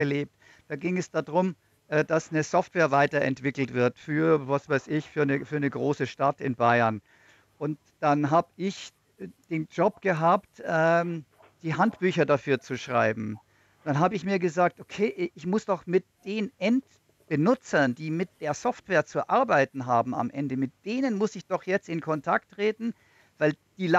erlebt. Da ging es darum, dass eine Software weiterentwickelt wird für, was weiß ich, für 'ne große Stadt in Bayern. Und dann habe ich, den Job gehabt, die Handbücher dafür zu schreiben. Dann habe ich mir gesagt: „Okay, ich muss doch mit den Endbenutzern, die mit der Software zu arbeiten haben am Ende, mit denen muss ich doch jetzt in Kontakt treten, weil die